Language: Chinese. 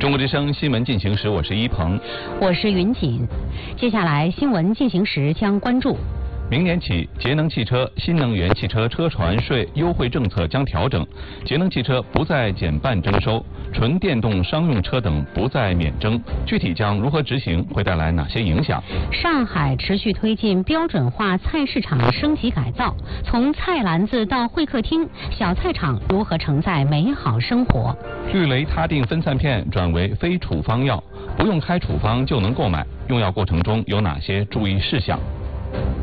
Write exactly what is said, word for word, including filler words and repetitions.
中国之声新闻进行时，我是一鹏， 我是云锦。接下来新闻进行时将关注： 明年起，节能汽车、新能源汽车车船税优惠政策将调整，节能汽车不再减半征收，纯电动商用车等不再免征。具体将如何执行，会带来哪些影响？ 上海持续推进标准化菜市场升级改造，从菜篮子到会客厅，小菜场如何承载美好生活？ 氯雷他定分散片转为非处方药，不用开处方就能购买，用药过程中有哪些注意事项？